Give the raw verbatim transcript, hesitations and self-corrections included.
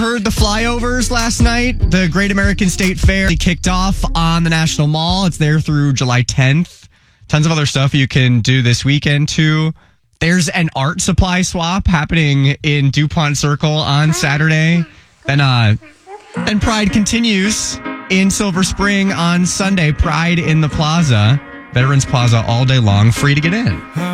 heard the flyovers last night. The Great American State Fair kicked off on the National Mall. It's there through July tenth. Tons of other stuff you can do this weekend, too. There's an art supply swap happening in DuPont Circle on Saturday. Then, uh, then Pride continues in Silver Spring on Sunday. Pride in the Plaza, Veterans Plaza all day long, free to get in.